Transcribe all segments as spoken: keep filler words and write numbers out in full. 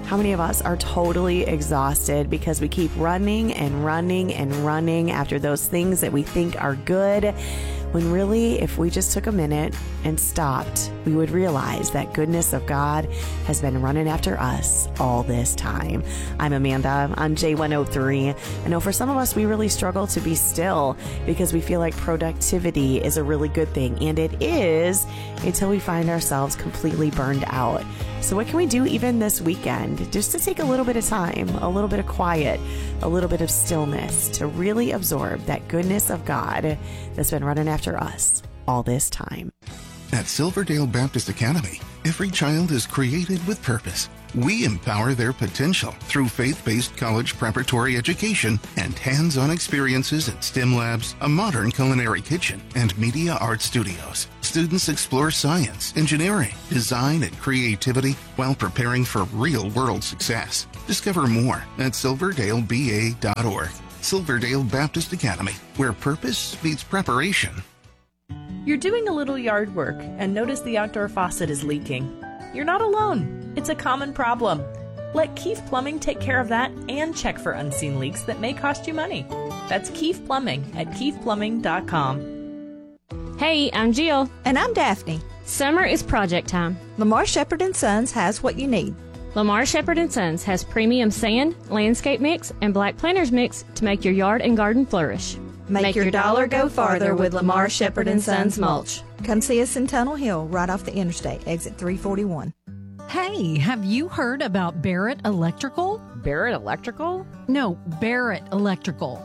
How many of us are totally exhausted because we keep running and running and running after those things that we think are good, when really, if we just took a minute and stopped, we would realize that goodness of God has been running after us all this time. I'm Amanda on J one oh three. I know for some of us, we really struggle to be still because we feel like productivity is a really good thing, and it is until we find ourselves completely burned out. So what can we do even this weekend just to take a little bit of time, a little bit of quiet, a little bit of stillness to really absorb that goodness of God that's been running after us all this time? At Silverdale Baptist Academy, every child is created with purpose. We empower their potential through faith-based college preparatory education and hands-on experiences at STEM labs, a modern culinary kitchen, and media art studios. Students explore science, engineering, design, and creativity while preparing for real-world success. Discover more at silverdale b a dot org. Silverdale Baptist Academy, where purpose meets preparation. You're doing a little yard work and notice the outdoor faucet is leaking. You're not alone. It's a common problem. Let Keefe Plumbing take care of that and check for unseen leaks that may cost you money. That's Keefe Plumbing at keefe plumbing dot com. Hey, I'm Jill. And I'm Daphne. Summer is project time. Lamar Shepherd and Sons has what you need. Lamar Shepherd and Sons has premium sand, landscape mix, and black planters mix to make your yard and garden flourish. Make, make your, your dollar go farther with Lamar Shepherd and Sons mulch. Come see us in Tunnel Hill, right off the interstate, exit three forty-one. Hey, have you heard about Barrett Electrical? Barrett Electrical? No, Barrett Electrical.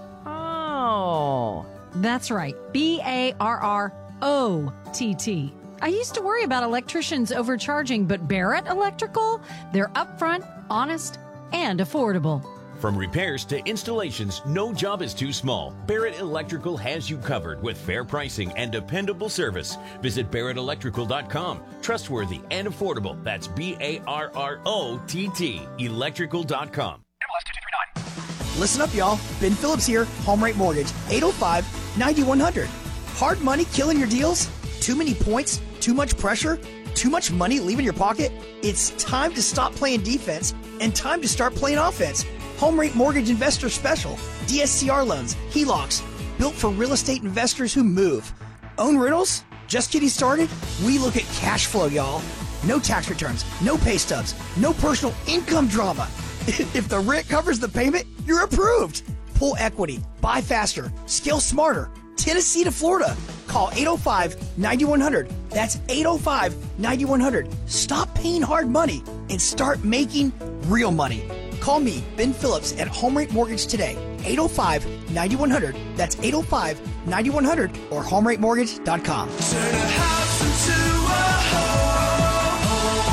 Oh. That's right. B A R R O T T. I used to worry about electricians overcharging, but Barrett Electrical? They're upfront, honest, and affordable. From repairs to installations, no job is too small. Barrett Electrical has you covered with fair pricing and dependable service. Visit barrett electrical dot com. Trustworthy and affordable. That's B A R R O T T. electrical dot com. M L S two two three nine. Listen up, y'all. Ben Phillips here. Home Rate Mortgage. eight oh five, nine one hundred. Hard money killing your deals? Too many points? Too much pressure? Too much money leaving your pocket? It's time to stop playing defense and time to start playing offense. Home Rate Mortgage Investor Special, D S C R loans, H E L O Cs, built for real estate investors who move. Own rentals? Just getting started? We look at cash flow, y'all. No tax returns, no pay stubs, no personal income drama. If the rent covers the payment, you're approved. Pull equity, buy faster, scale smarter. Tennessee to Florida. Call eight oh five, nine one hundred. That's eight oh five, nine one hundred. Stop paying hard money and start making real money. Call me, Ben Phillips, at Home Rate Mortgage today. eight oh five, nine one hundred. That's eight oh five, nine one hundred or home rate mortgage dot com. Turn a house into a home.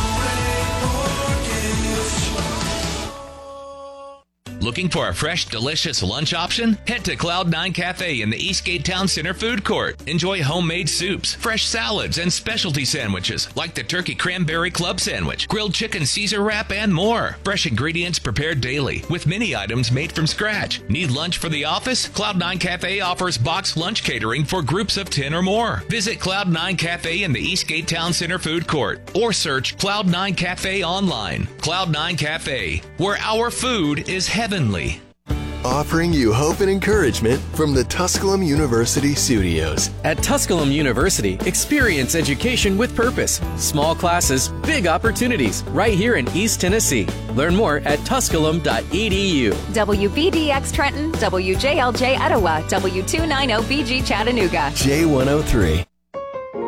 Home Rate Mortgage. Looking for a fresh, delicious lunch option? Head to Cloud nine Cafe in the Eastgate Town Center Food Court. Enjoy homemade soups, fresh salads, and specialty sandwiches like the Turkey Cranberry Club Sandwich, grilled chicken Caesar wrap, and more. Fresh ingredients prepared daily with many items made from scratch. Need lunch for the office? Cloud nine Cafe offers box lunch catering for groups of ten or more. Visit Cloud nine Cafe in the Eastgate Town Center Food Court or search Cloud nine Cafe online. Cloud nine Cafe, where our food is heavenly. Offering you hope and encouragement from the Tusculum University studios. At Tusculum University, experience education with purpose. Small classes, big opportunities, right here in East Tennessee. Learn more at tusculum dot e d u. W B D X Trenton, W J L J Etowah, W two ninety B G Chattanooga. J one oh three.